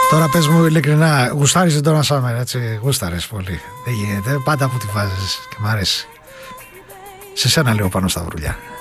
Τώρα πες μου ειλικρινά, γουστάρεις τον Donna Summer, έτσι, γούσταρες πολύ. Δεν γίνεται, πάντα που τη βάζεις και μ' αρέσει. Σε σένα λίγο πάνω στα βρουλιά.